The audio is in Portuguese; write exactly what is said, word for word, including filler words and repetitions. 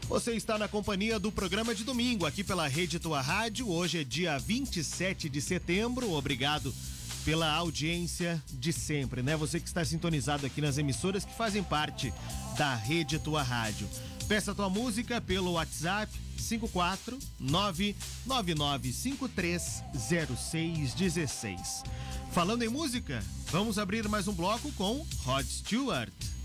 Você está na companhia do programa de domingo, aqui pela Rede Tua Rádio. Hoje é dia vinte e sete de setembro. Obrigado pela audiência de sempre, né? Você que está sintonizado aqui nas emissoras que fazem parte da Rede Tua Rádio. Peça tua música pelo WhatsApp cinco quatro nove nove nove cinco três zero seis um seis. Falando em música, vamos abrir mais um bloco com Rod Stewart.